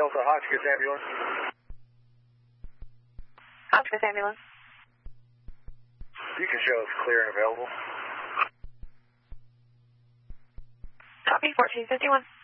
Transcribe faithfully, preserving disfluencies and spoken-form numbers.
Delta Hotchkiss ambulance. Hotchkiss ambulance. You can show us clear and available. Copy, fourteen fifty-one.